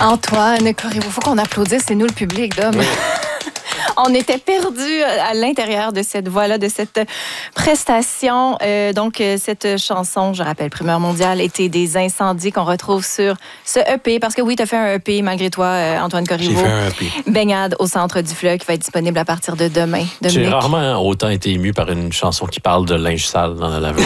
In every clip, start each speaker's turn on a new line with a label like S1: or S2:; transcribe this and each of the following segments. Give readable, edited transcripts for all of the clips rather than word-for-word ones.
S1: Antoine Corriveau, il faut qu'on applaudisse, c'est nous le public, Dom. Oui. On était perdus à l'intérieur de cette voix-là, de cette prestation. Donc, cette chanson, je rappelle, Primeur mondiale, était des incendies qu'on retrouve sur ce EP. Parce que oui, tu as fait un EP malgré toi, Antoine Corriveau.
S2: J'ai fait un EP.
S1: Baignade au centre du fleuve qui va être disponible à partir de demain.
S3: J'ai rarement autant été ému par une chanson qui parle de linge sale dans la laveuse.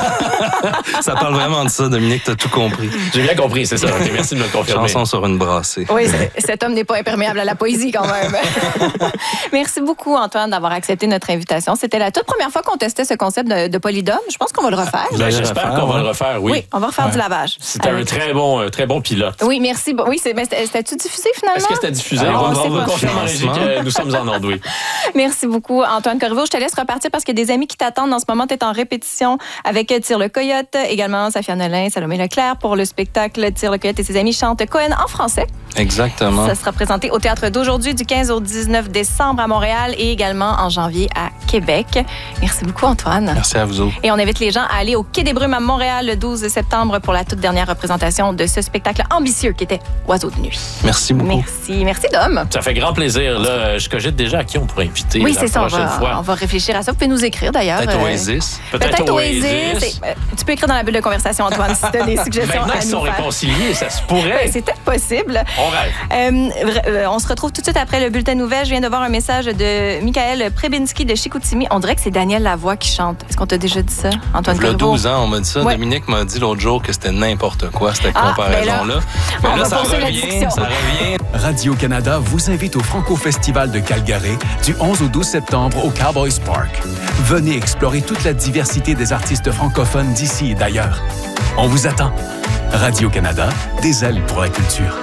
S2: Ça parle vraiment de ça, Dominique, t'as tout compris.
S3: J'ai bien compris, c'est ça. Okay, merci de me le confirmer.
S2: Chanson sur une brassée.
S1: Oui, cet homme n'est pas imperméable à la poésie quand même. Merci beaucoup, Antoine, d'avoir accepté notre invitation. C'était la toute première fois qu'on testait ce concept de polydome. Je pense qu'on va le refaire.
S3: J'espère qu'on va le refaire, oui.
S1: Oui, on va refaire du lavage.
S3: C'était un très bon pilote.
S1: Oui, merci. Oui, c'était-tu diffusé finalement?
S3: Est-ce que c'était diffusé? On va confirmer en régie que nous sommes en ordre, oui.
S1: Merci beaucoup, Antoine Corriveau. Je te laisse repartir parce qu'il y a des amis qui t'attendent en ce moment. Tu es en répétition avec Tire le Coyote, également Safia Nolin, Salomé Leclerc pour le spectacle Tire le Coyote et ses amis chantent Cohen en français.
S2: Exactement.
S1: Ça sera présenté au Théâtre d'aujourd'hui du 15 au 19 décembre à Montréal et également en janvier à Québec. Merci beaucoup, Antoine.
S2: Merci à vous autres.
S1: Et on invite les gens à aller au Quai des Brumes à Montréal le 12 septembre pour la toute dernière représentation de ce spectacle ambitieux qui était Oiseaux de nuit.
S2: Merci beaucoup.
S1: Merci, Dom.
S3: Ça fait grand plaisir. Là, je cogite déjà à qui on pourrait inviter
S1: oui,
S3: la
S1: c'est ça,
S3: prochaine fois.
S1: On va réfléchir à ça. Vous pouvez nous écrire d'ailleurs.
S2: Peut-être Oasis.
S3: Peut-être Oasis.
S1: Tu peux écrire dans la bulle de conversation, Antoine, si tu as des suggestions
S3: Maintenant
S1: à
S3: qu'ils
S1: nous
S3: sont
S1: faire.
S3: réconciliés, ça se pourrait.
S1: C'est peut-être possible.
S3: On rêve.
S1: On se retrouve tout de suite après le bulletin de nouvelles. Je viens de voir un message de Michael Prebinski de Chicoutimi. On dirait que c'est Daniel Lavoie qui chante. Est-ce qu'on t'a déjà dit ça, Antoine Corriveau?
S2: Il y a 12 ans, on m'a dit ça.
S1: Ouais.
S2: Dominique m'a dit l'autre jour que c'était n'importe quoi, cette comparaison-là.
S1: Mais là,
S2: ça revient.
S4: Radio-Canada vous invite au Franco-Festival de Calgary du 11 au 12 septembre au Cowboys Park. Venez explorer toute la diversité des artistes francophones d'ici et d'ailleurs. On vous attend. Radio-Canada, des ailes pour la culture.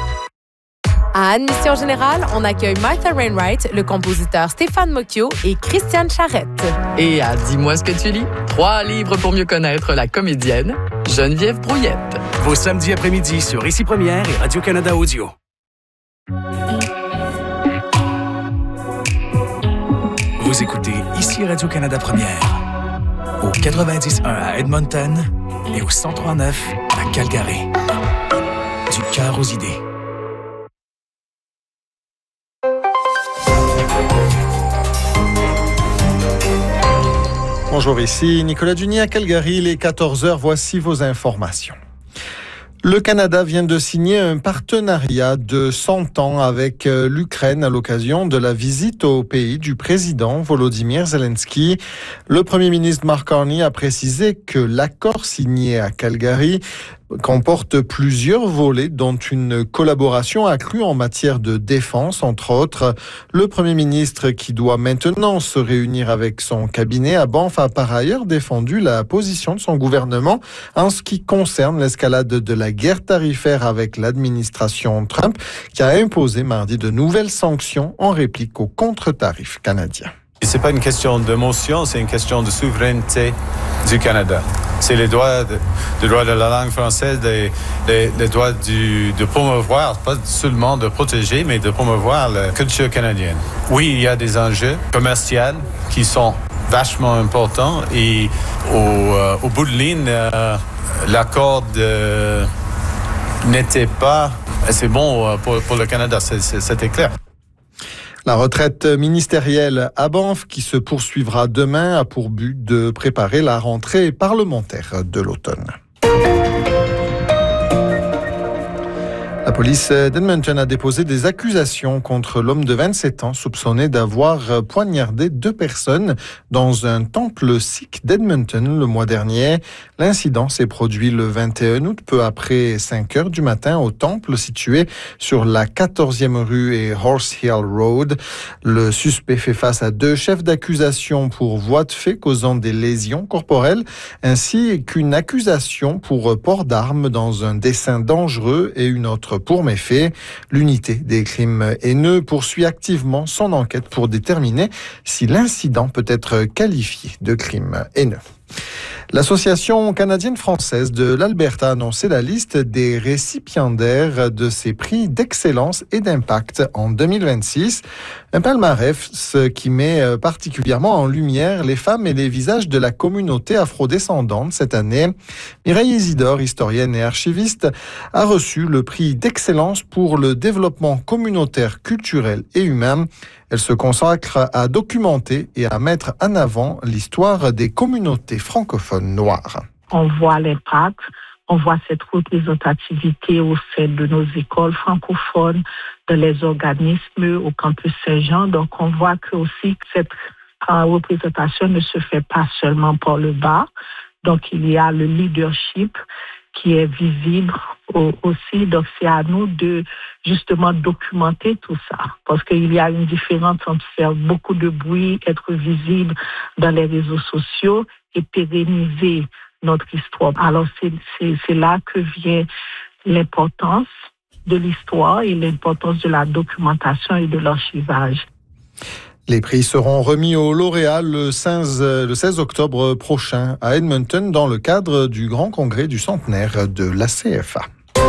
S5: À Admission Générale, on accueille Martha Wainwright, le compositeur Stéphane Mocchio et Christiane Charette.
S6: Et à Dis-moi ce que tu lis, 3 livres pour mieux connaître la comédienne Geneviève Brouillette.
S4: Vos samedis après-midi sur Ici Première et Radio-Canada Audio. Vous écoutez Ici Radio-Canada Première, au 90.1 à Edmonton et au 103.9 à Calgary. Du cœur aux idées.
S7: Bonjour, ici Nicolas Dunier à Calgary, il est 14h, voici vos informations. Le Canada vient de signer un partenariat de 100 ans avec l'Ukraine à l'occasion de la visite au pays du président Volodymyr Zelensky. Le premier ministre Mark Carney a précisé que l'accord signé à Calgary comporte plusieurs volets, dont une collaboration accrue en matière de défense, entre autres. Le Premier ministre, qui doit maintenant se réunir avec son cabinet à Banff, a par ailleurs défendu la position de son gouvernement en ce qui concerne l'escalade de la guerre tarifaire avec l'administration Trump, qui a imposé mardi de nouvelles sanctions en réplique aux contre-tarifs canadiens.
S8: Ce n'est pas une question d'émotion, c'est une question de souveraineté du Canada. C'est les droits de la langue française, les droits de promouvoir, pas seulement de protéger, mais de promouvoir la culture canadienne. Oui, il y a des enjeux commerciaux qui sont vachement importants et au bout de ligne, l'accord n'était pas assez bon pour le Canada, c'était clair.
S7: La retraite ministérielle à Banff, qui se poursuivra demain, a pour but de préparer la rentrée parlementaire de l'automne. La police d'Edmonton a déposé des accusations contre l'homme de 27 ans soupçonné d'avoir poignardé 2 personnes dans un temple sikh d'Edmonton le mois dernier. L'incident s'est produit le 21 août, peu après 5 heures du matin, au temple situé sur la 14e rue et Horse Hill Road. Le suspect fait face à 2 chefs d'accusation pour voies de fait causant des lésions corporelles, ainsi qu'une accusation pour port d'armes dans un dessein dangereux et une autre pour méfaits. L'unité des crimes haineux poursuit activement son enquête pour déterminer si l'incident peut être qualifié de crime haineux. L'Association canadienne-française de l'Alberta a annoncé la liste des récipiendaires de ses prix d'excellence et d'impact en 2026. Un palmarès qui met particulièrement en lumière les femmes et les visages de la communauté afrodescendante cette année. Mireille Isidore, historienne et archiviste, a reçu le prix d'excellence pour le développement communautaire, culturel et humain. Elle se consacre à documenter et à mettre en avant l'histoire des communautés francophones noires.
S9: On voit l'impact, on voit cette représentativité au sein de nos écoles francophones, de les organismes au campus Saint-Jean. Donc on voit que aussi cette représentation ne se fait pas seulement par le bas. Donc il y a le leadership qui est visible aussi. Donc c'est à nous de justement documenter tout ça. Parce qu'il y a une différence entre faire beaucoup de bruit, être visible dans les réseaux sociaux et pérenniser notre histoire. Alors c'est là que vient l'importance de l'histoire et l'importance de la documentation et de l'archivage.
S7: Les prix seront remis aux lauréats le 16 octobre prochain à Edmonton dans le cadre du Grand Congrès du centenaire de la CFA.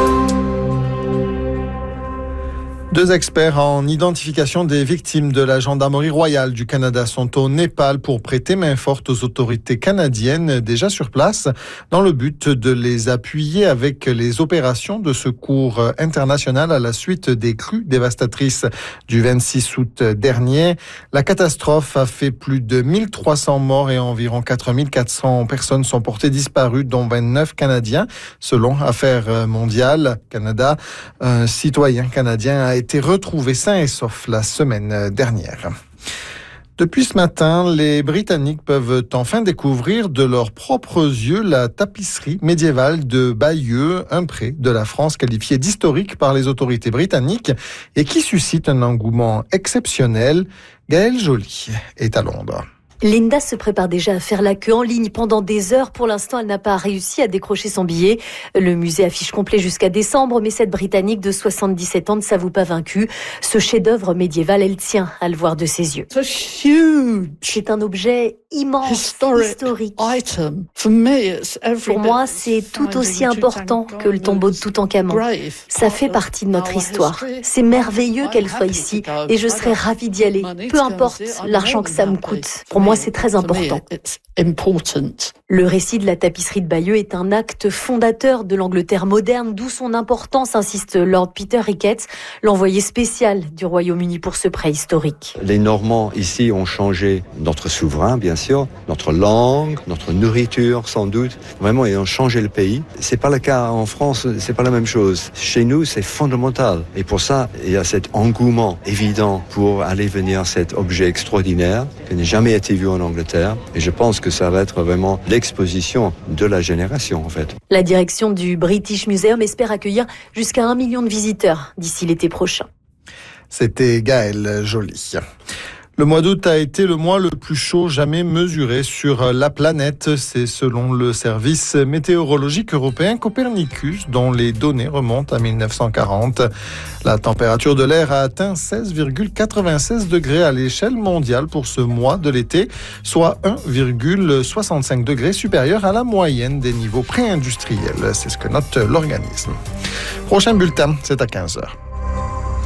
S7: 2 experts en identification des victimes de la Gendarmerie royale du Canada sont au Népal pour prêter main forte aux autorités canadiennes déjà sur place dans le but de les appuyer avec les opérations de secours international à la suite des crues dévastatrices du 26 août dernier. La catastrophe a fait plus de 1300 morts et environ 4400 personnes sont portées disparues, dont 29 Canadiens. Selon Affaires mondiales Canada, un citoyen canadien a été retrouvé sain et sauf la semaine dernière. Depuis ce matin, les Britanniques peuvent enfin découvrir de leurs propres yeux la tapisserie médiévale de Bayeux, un pré de la France qualifié d'historique par les autorités britanniques et qui suscite un engouement exceptionnel. Gaëlle Joly est à Londres.
S10: Linda se prépare déjà à faire la queue en ligne pendant des heures. Pour l'instant, elle n'a pas réussi à décrocher son billet. Le musée affiche complet jusqu'à décembre, mais cette Britannique de 77 ans ne s'avoue pas vaincue. Ce chef-d'œuvre médiéval, elle tient à le voir de ses yeux. C'est un objet immense, historique. Pour moi, c'est tout aussi important que le tombeau de Toutankhamon. Ça fait partie de notre histoire. C'est merveilleux qu'elle soit ici et je serais ravie d'y aller. Peu importe l'argent que ça me coûte. Pour moi, c'est très important. Le récit de la tapisserie de Bayeux est un acte fondateur de l'Angleterre moderne, d'où son importance, insiste Lord Peter Ricketts, l'envoyé spécial du Royaume-Uni pour ce prêt historique.
S11: Les Normands ici ont changé notre souverain, bien sûr, notre langue, notre nourriture, sans doute. Vraiment, ils ont changé le pays. C'est pas le cas en France, c'est pas la même chose. Chez nous, c'est fondamental. Et pour ça, il y a cet engouement évident pour aller venir cet objet extraordinaire qui n'a jamais été vu en Angleterre. Et je pense que ça va être vraiment l'exposition de la génération, en fait.
S10: La direction du British Museum espère accueillir jusqu'à 1 million de visiteurs d'ici l'été prochain.
S7: C'était Gaëlle Joly. Le mois d'août a été le mois le plus chaud jamais mesuré sur la planète. C'est selon le service météorologique européen Copernicus, dont les données remontent à 1940. La température de l'air a atteint 16,96 degrés à l'échelle mondiale pour ce mois de l'été, soit 1,65 degrés supérieur à la moyenne des niveaux pré-industriels. C'est ce que note l'organisme. Prochain bulletin, c'est à 15h.